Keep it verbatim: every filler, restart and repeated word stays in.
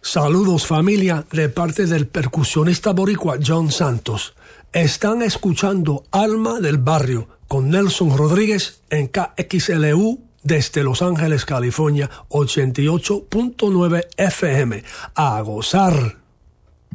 Saludos familia, de parte del percusionista boricua John Santos. Están escuchando Alma del Barrio con Nelson Rodríguez en K X L U desde Los Ángeles, California, ochenta y ocho punto nueve F M. A gozar.